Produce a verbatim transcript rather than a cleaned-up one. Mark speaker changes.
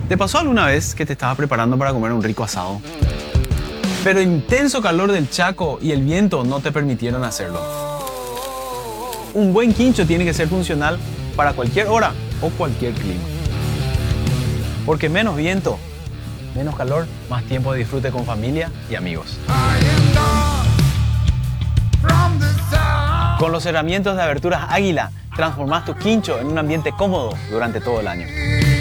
Speaker 1: ¿Te pasó alguna vez que te estabas preparando para comer un rico asado, pero el intenso calor del Chaco y el viento no te permitieron hacerlo? Un buen quincho tiene que ser funcional para cualquier hora o cualquier clima. Porque menos viento, menos calor, más tiempo de disfrute con familia y amigos. Con los herramientas de Aberturas Águila, transformás tu quincho en un ambiente cómodo durante todo el año.